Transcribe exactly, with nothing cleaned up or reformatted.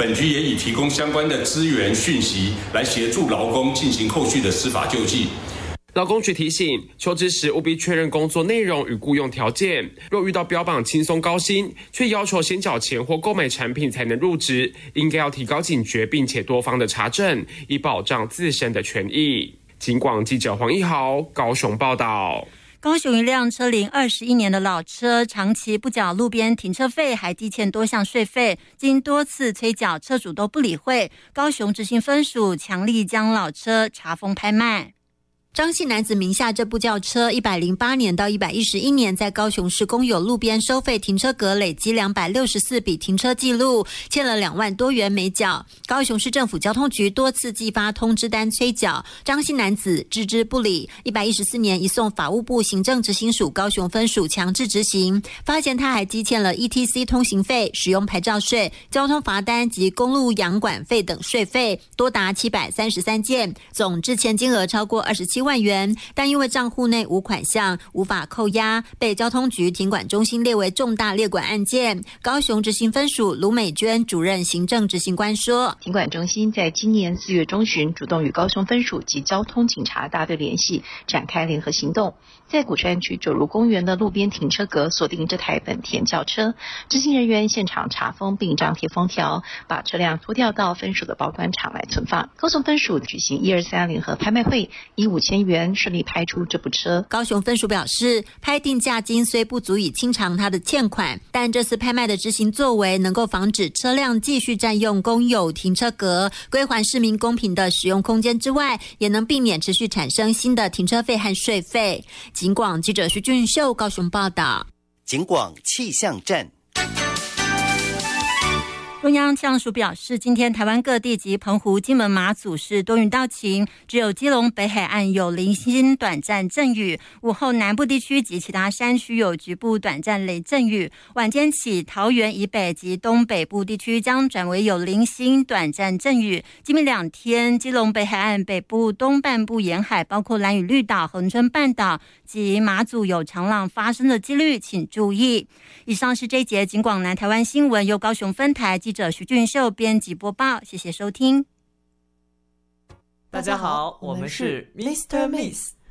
本局也已提供相关的资源讯息，来协助劳工进行后续的司法救济。 劳工局提醒，求职时务必确认工作内容与雇用条件。若遇到标榜轻松高薪，却要求先缴钱或购买产品才能入职，应该要提高警觉，并且多方的查证，以保障自身的权益。警广记者黄一豪高雄报道。 高雄一辆车龄二十一年的老车，长期不缴路边停车费，还积欠多项税费，经多次催缴，车主都不理会。高雄执行分署强力将老车查封拍卖。张姓男子名下这部轿车，一百零八年到一百一十一年在高雄市公有路边收费停车格累积两百六十四笔停车记录，欠了两万多元没缴。高雄市政府交通局多次寄发通知单催缴，张姓男子置之不理。一百一十四年移送法务部行政执行署高雄分署强制执行，发现他还积欠了 E T C 通行费、使用牌照税、交通罚单及公路养管费等税费，多达七百三十三件，总滞欠金额超过二十七万元，但因为账户内无款项，无法扣押，被交通局停管中心列为重大列管案件。高雄执行分署卢美娟主任行政执行官说， 停管中心在今年四月中旬主动与高雄分署及交通警察大队联系，展开联合行动，在鼓山区九如公园的路边停车格锁定这台本田轿车，执行人员现场查封并张贴封条，把车辆拖调到分署的保管场来存放。高雄分署举行一二三联合拍卖会，以五千元顺利拍出这部车。 高雄分署表示，拍定价金虽不足以清偿他的欠款，但这次拍卖的执行作为能够防止车辆继续占用公有停车格，归还市民公平的使用空间之外，也能避免持续产生新的停车费和税费。警广记者徐俊秀高雄报道。 警广气象站。 中央气象署表示，今天台湾各地及澎湖、金门、马祖是多云到晴，只有基隆北海岸有零星短暂阵雨，午后南部地区及其他山区有局部短暂雷阵雨，晚间起桃园以北及东北部地区将转为有零星短暂阵雨。今明两天，基隆北海岸北部东半部沿海，包括兰屿绿岛、恒春半岛及马祖有长浪发生的几率，请注意。以上是这一节警广南台湾新闻，由高雄分台记者徐俊秀编辑播报，谢谢收听。 大家好，我们是 Mister Miss